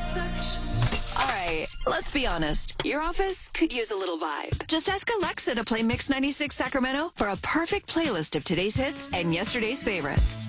All right, let's be honest. Your office could use a little vibe. Just ask Alexa to play Mix 96 Sacramento for a perfect playlist of today's hits and yesterday's favorites.